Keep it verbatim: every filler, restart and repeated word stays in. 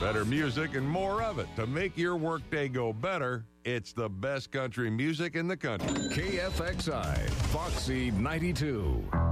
Better music and more of it. To make your workday go better, it's the best country music in the country. K F X I, Foxy ninety-two.